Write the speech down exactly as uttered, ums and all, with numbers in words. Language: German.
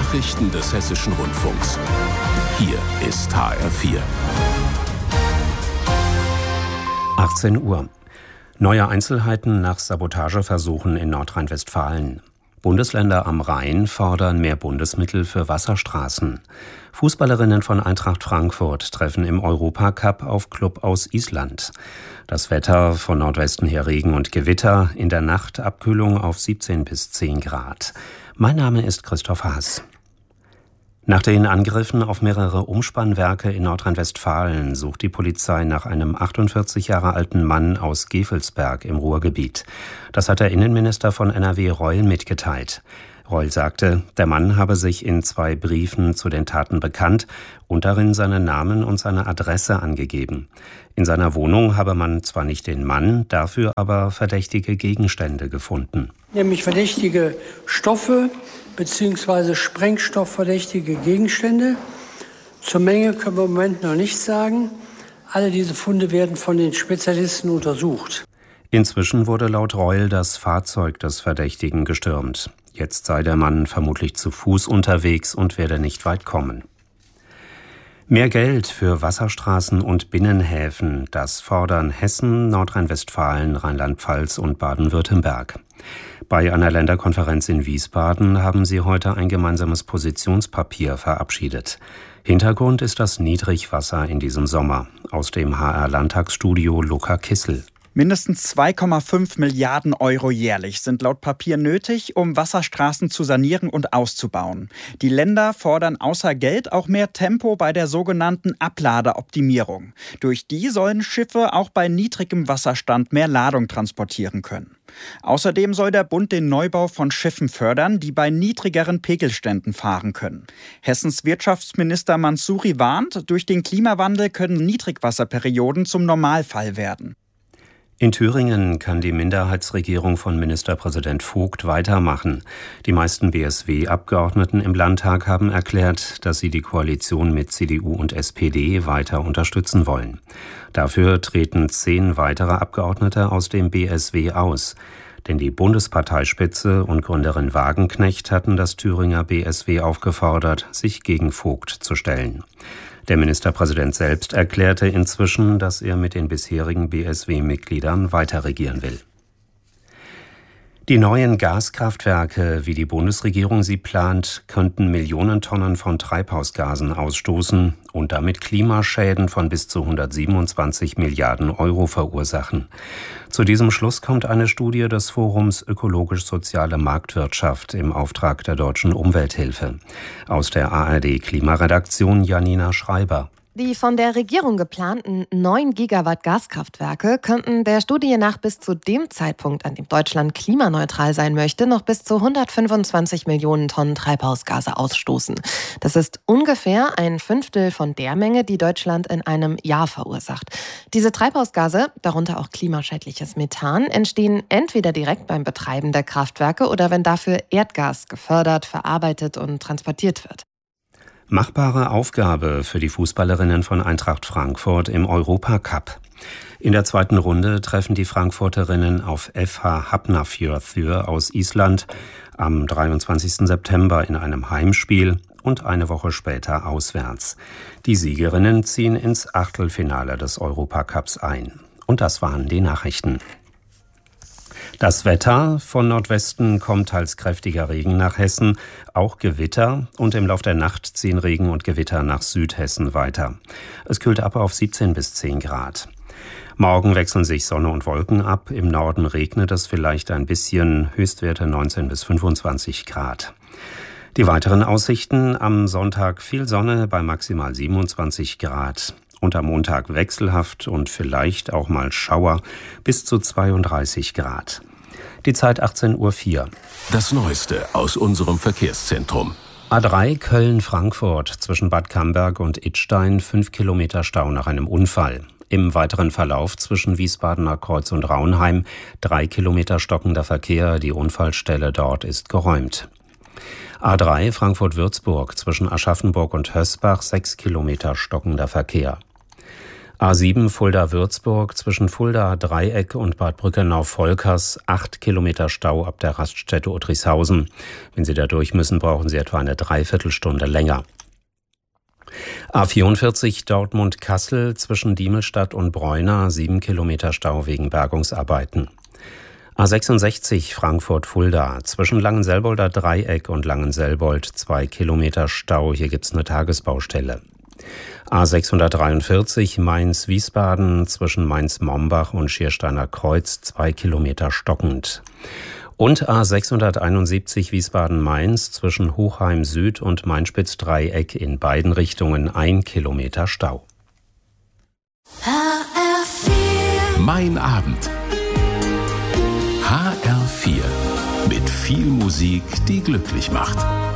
Nachrichten des Hessischen Rundfunks. Hier ist H R vier. achtzehn Uhr. Neue Einzelheiten nach Sabotageversuchen in Nordrhein-Westfalen. Bundesländer am Rhein fordern mehr Bundesmittel für Wasserstraßen. Fußballerinnen von Eintracht Frankfurt treffen im Europacup auf Club aus Island. Das Wetter von Nordwesten her Regen und Gewitter, in der Nacht Abkühlung auf siebzehn bis zehn Grad. Mein Name ist Christoph Haas. Nach den Angriffen auf mehrere Umspannwerke in Nordrhein-Westfalen sucht die Polizei nach einem achtundvierzig Jahre alten Mann aus Gevelsberg im Ruhrgebiet. Das hat der Innenminister von N R W Reul mitgeteilt. Reul sagte, der Mann habe sich in zwei Briefen zu den Taten bekannt und darin seinen Namen und seine Adresse angegeben. In seiner Wohnung habe man zwar nicht den Mann, dafür aber verdächtige Gegenstände gefunden. Nämlich verdächtige Stoffe bzw. sprengstoffverdächtige Gegenstände. Zur Menge können wir im Moment noch nichts sagen. Alle diese Funde werden von den Spezialisten untersucht. Inzwischen wurde laut Reul das Fahrzeug des Verdächtigen gestürmt. Jetzt sei der Mann vermutlich zu Fuß unterwegs und werde nicht weit kommen. Mehr Geld für Wasserstraßen und Binnenhäfen, das fordern Hessen, Nordrhein-Westfalen, Rheinland-Pfalz und Baden-Württemberg. Bei einer Länderkonferenz in Wiesbaden haben sie heute ein gemeinsames Positionspapier verabschiedet. Hintergrund ist das Niedrigwasser in diesem Sommer. Aus dem H R-Landtagsstudio Luca Kissel. Mindestens zwei Komma fünf Milliarden Euro jährlich sind laut Papier nötig, um Wasserstraßen zu sanieren und auszubauen. Die Länder fordern außer Geld auch mehr Tempo bei der sogenannten Abladeoptimierung. Durch die sollen Schiffe auch bei niedrigem Wasserstand mehr Ladung transportieren können. Außerdem soll der Bund den Neubau von Schiffen fördern, die bei niedrigeren Pegelständen fahren können. Hessens Wirtschaftsminister Mansouri warnt, durch den Klimawandel können Niedrigwasserperioden zum Normalfall werden. In Thüringen kann die Minderheitsregierung von Ministerpräsident Vogt weitermachen. Die meisten B S W-Abgeordneten im Landtag haben erklärt, dass sie die Koalition mit C D U und S P D weiter unterstützen wollen. Dafür treten zehn weitere Abgeordnete aus dem B S W aus. Denn die Bundesparteispitze und Gründerin Wagenknecht hatten das Thüringer B S W aufgefordert, sich gegen Vogt zu stellen. Der Ministerpräsident selbst erklärte inzwischen, dass er mit den bisherigen B S W-Mitgliedern weiterregieren will. Die neuen Gaskraftwerke, wie die Bundesregierung sie plant, könnten Millionen Tonnen von Treibhausgasen ausstoßen und damit Klimaschäden von bis zu hundertsiebenundzwanzig Milliarden Euro verursachen. Zu diesem Schluss kommt eine Studie des Forums Ökologisch-Soziale Marktwirtschaft im Auftrag der Deutschen Umwelthilfe. Aus der A R D-Klimaredaktion Janina Schreiber. Die von der Regierung geplanten neun Gigawatt Gaskraftwerke könnten der Studie nach bis zu dem Zeitpunkt, an dem Deutschland klimaneutral sein möchte, noch bis zu hundertfünfundzwanzig Millionen Tonnen Treibhausgase ausstoßen. Das ist ungefähr ein Fünftel von der Menge, die Deutschland in einem Jahr verursacht. Diese Treibhausgase, darunter auch klimaschädliches Methan, entstehen entweder direkt beim Betreiben der Kraftwerke oder wenn dafür Erdgas gefördert, verarbeitet und transportiert wird. Machbare Aufgabe für die Fußballerinnen von Eintracht Frankfurt im Europacup. In der zweiten Runde treffen die Frankfurterinnen auf F H Hafnarfjörður aus Island am dreiundzwanzigsten September in einem Heimspiel und eine Woche später auswärts. Die Siegerinnen ziehen ins Achtelfinale des Europacups ein. Und das waren die Nachrichten. Das Wetter: von Nordwesten kommt teils kräftiger Regen nach Hessen, auch Gewitter, und im Lauf der Nacht ziehen Regen und Gewitter nach Südhessen weiter. Es kühlt ab auf siebzehn bis zehn Grad. Morgen wechseln sich Sonne und Wolken ab, im Norden regnet es vielleicht ein bisschen, Höchstwerte neunzehn bis fünfundzwanzig Grad. Die weiteren Aussichten: am Sonntag viel Sonne bei maximal siebenundzwanzig Grad. Und am Montag wechselhaft und vielleicht auch mal Schauer bis zu zweiunddreißig Grad. Die Zeit achtzehn Uhr vier. Das Neueste aus unserem Verkehrszentrum. A drei Köln-Frankfurt zwischen Bad Camberg und Idstein, fünf Kilometer Stau nach einem Unfall. Im weiteren Verlauf zwischen Wiesbadener Kreuz und Raunheim drei Kilometer stockender Verkehr. Die Unfallstelle dort ist geräumt. A drei Frankfurt-Würzburg zwischen Aschaffenburg und Hösbach, sechs Kilometer stockender Verkehr. A sieben Fulda-Würzburg zwischen Fulda-Dreieck und Bad Brückenau-Volkers, acht Kilometer Stau ab der Raststätte Uttrichshausen. Wenn Sie da durch müssen, brauchen Sie etwa eine Dreiviertelstunde länger. A vierundvierzig Dortmund-Kassel zwischen Diemelstadt und Bräuna, sieben Kilometer Stau wegen Bergungsarbeiten. A sechsundsechzig Frankfurt-Fulda zwischen Langenselbolder Dreieck und Langenselbold, zwei Kilometer Stau, hier gibt's eine Tagesbaustelle. A sechshundertdreiundvierzig Mainz-Wiesbaden zwischen Mainz-Mombach und Schiersteiner Kreuz, zwei Kilometer stockend. Und A sechshunderteinundsiebzig Wiesbaden-Mainz zwischen Hochheim Süd und Main-Spitz-Dreieck in beiden Richtungen, ein Kilometer Stau. H R vier. Mein Abend. H R vier. Mit viel Musik, die glücklich macht.